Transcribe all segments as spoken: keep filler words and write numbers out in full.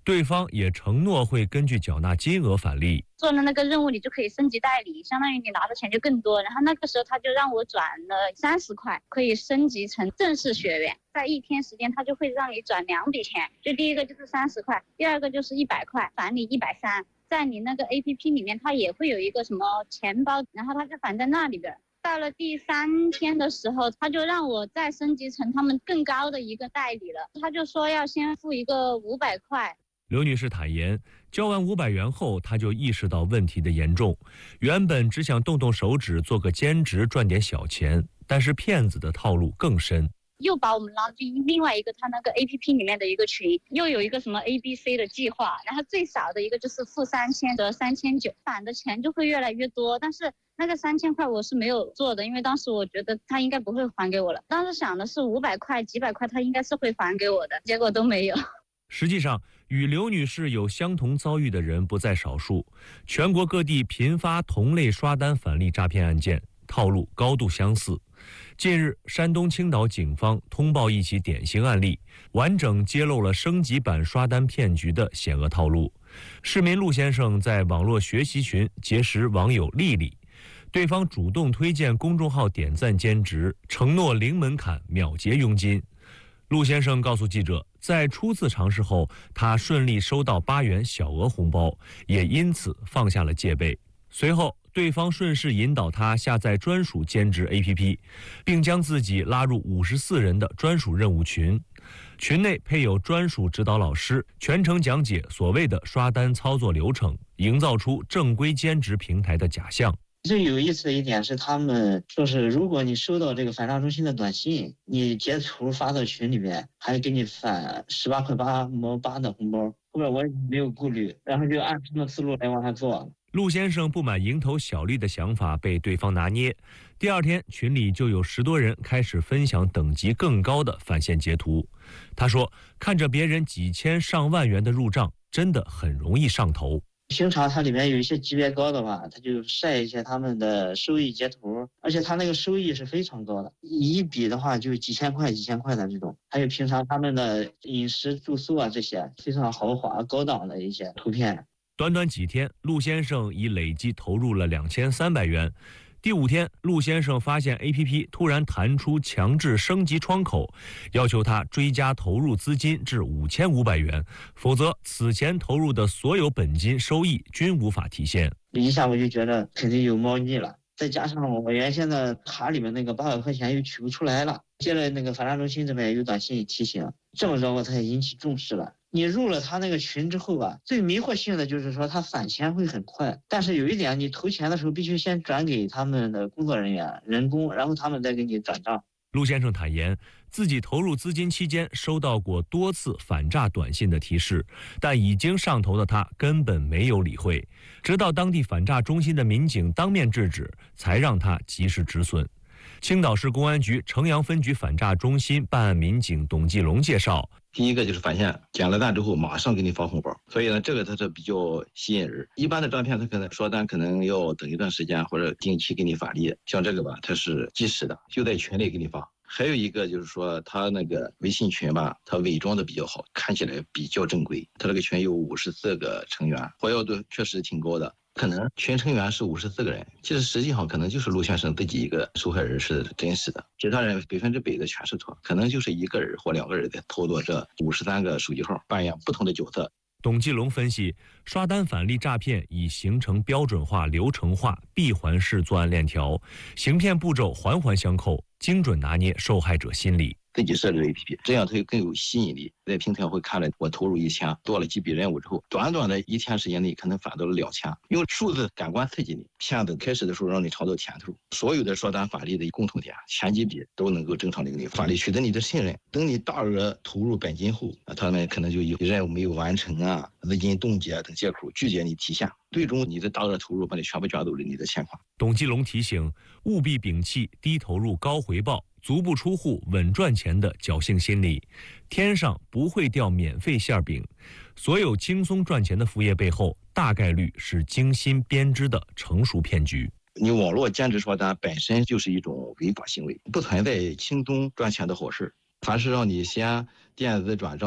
对方也承诺会根据缴纳金额返利。 做了那个任务，你就可以升级代理，相当于你拿的钱就更多。然后那个时候他就让我转了三十块，可以升级成正式学员。在一天时间，他就会让你转两笔钱，就第一个就是三十块，第二个就是一百块，返你一百三。在你那个 A P P 里面，它也会有一个什么钱包，然后它就返在那里边。到了第三天的时候，他就让我再升级成他们更高的一个代理了，他就说要先付一个五百块。 刘女士坦言，交完五百元后，她就意识到问题的严重。原本只想动动手指做个兼职赚点小钱，但是骗子的套路更深。 又把我们拉进另外一个他那个 A P P 里面的一个群，又有一个什么 A B C 的计划，然后最少的一个就是付三千的三千九，返的钱就会越来越多。但是那个三千块我是没有做的，因为当时我觉得他应该不会还给我了。当时想的是五百块、几百块，他应该是会还给我的，结果都没有。 实际上，与刘女士有相同遭遇的人不在少数，全国各地频发同类刷单返利诈骗案件，套路高度相似。近日，山东青岛警方通报一起典型案例，完整揭露了升级版刷单骗局的险恶套路。市民陆先生在网络学习群结识网友丽丽，对方主动推荐公众号点赞兼职，承诺零门槛秒结佣金。陆先生告诉记者，在初次尝试后，他顺利收到八元小额红包，也因此放下了戒备。随后，对方顺势引导他下载专属兼职 A P P， 并将自己拉入五十四人的专属任务群。群内配有专属指导老师，全程讲解所谓的刷单操作流程，营造出正规兼职平台的假象。 最有意思的一点是，他们说是如果你收到这个反诈中心的短信，你截图发到群里面，还给你返十八块八毛八的红包。后边我也没有顾虑，然后就按他们思路来往下做。 陆先生不满蝇头小利的想法被对方拿捏，第二天群里就有十多人开始分享等级更高的返现截图。他说，看着别人几千上万元的入账，真的很容易上头。 平常它里面有一些级别高的吧，它就晒一些他们的收益截图，而且它那个收益是非常高的，一笔的话就几千块几千块的这种。还有平常他们的饮食住宿啊，这些非常豪华高档的一些图片。 短短几天，陆先生已累计投入了两千三百元。第五天，陆先生发现 A P P 突然弹出强制升级窗口，要求他追加投入资金至五千五百元，否则此前投入的所有本金收益均无法提现。 一下我就觉得肯定有猫腻了，再加上我原先的卡里面那个八百块钱又取不出来了，接了那个反诈中心这边有短信提醒，这么着我才引起重视了。你入了他那个群之后吧，最迷惑性的就是说他返钱会很快，但是有一点，你投钱的时候必须先转给他们的工作人员人工，然后他们再给你转账。 陆先生坦言，自己投入资金期间收到过多次反诈短信的提示，但已经上头的他根本没有理会，直到当地反诈中心的民警当面制止，才让他及时止损。青岛市公安局城阳分局反诈中心办案民警董继龙介绍， 第一个就是返现，捡了单之后马上给你发红包，所以呢，这个它是比较吸引人。一般的诈骗，它可能刷单可能要等一段时间，或者定期给你返利。像这个吧，它是即时的，就在群里给你发。还有一个就是说，他那个微信群吧，他伪装的比较好，看起来比较正规。他这个群有五十四个成员，活跃度确实挺高的。可能群成员是五十四个人，其实实际上可能就是陆先生自己一个受害人是真实的，其他人百分之百的全是错，可能就是一个人或两个人在操作这五十三个手机号，扮演不同的角色。 董继龙分析，刷单返利诈骗已形成标准化、流程化、闭环式作案链条，行骗步骤环环相扣，精准拿捏受害者心理。 自己设置 A P P， 这样它更有吸引力。在平台会看了我投入一千，做了几笔任务之后，短短的一天时间内可能返到了两千，用数字感官刺激你。骗子开始的时候让你尝到甜头，所有的刷单返利的共同点，前几笔都能够正常的给你返利，取得你的信任。等你大额投入本金后，他们可能就有任务没有完成啊、资金冻结等借口拒绝你提现，最终你的大额投入把你全部卷走了你的钱款。 董继龙提醒，务必摒弃低投入高回报、足不出户稳赚钱的侥幸心理，天上不会掉免费馅饼。所有轻松赚钱的副业背后，大概率是精心编织的成熟骗局。 你网络兼职刷单本身就是一种违法行为，不存在轻松赚钱的好事。凡是让你先电子转账啊、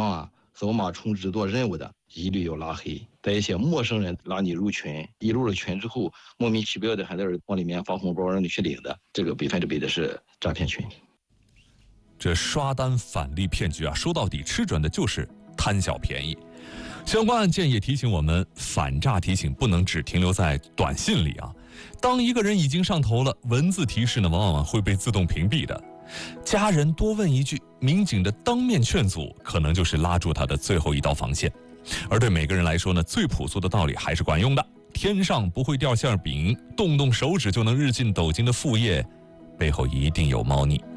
走马充值做任务的，一律要拉黑。在一些陌生人拉你入群，一入了群之后，莫名其妙的还在这往里面发红包让你去领的，这个百分之百的是诈骗群。 这刷单返利骗局啊，说到底吃准的就是贪小便宜。相关案件也提醒我们，反诈提醒不能只停留在短信里啊。当一个人已经上头了，文字提示呢，往往会被自动屏蔽的。家人多问一句，民警的当面劝阻，可能就是拉住他的最后一道防线。而对每个人来说呢，最朴素的道理还是管用的。天上不会掉馅饼，动动手指就能日进斗金的副业，背后一定有猫腻。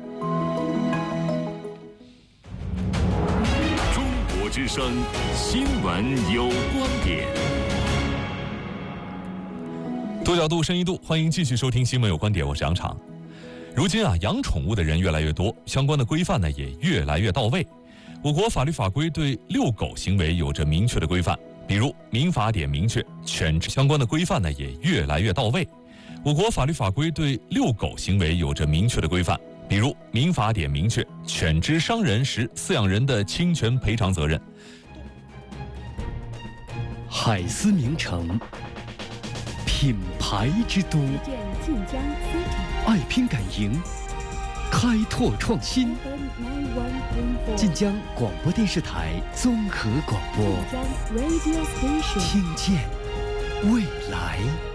中国之声新闻有观点。 多角度、深一度，欢迎继续收听《新闻有观点》，我是杨昶。如今啊，养宠物的人越来越多，相关的规范呢也越来越到位。我国法律法规对遛狗行为有着明确的规范，比如《民法典》明确，犬只相关的规范呢也越来越到位。我国法律法规对遛狗行为有着明确的规范，比如《民法典》明确，犬只伤人时，饲养人的侵权赔偿责任。 海思名城，品牌之都，爱拼敢赢，开拓创新。晋江广播电视台综合广播，听见未来。